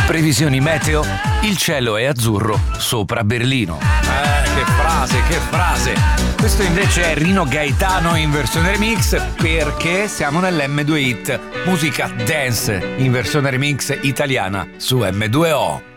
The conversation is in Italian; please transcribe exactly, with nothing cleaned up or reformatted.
Previsioni meteo, il cielo è azzurro sopra Berlino. Eh, che frase, che frase. Questo invece è Rino Gaetano in versione remix, perché siamo nell'emme due Hit, musica dance in versione remix italiana su emme due o.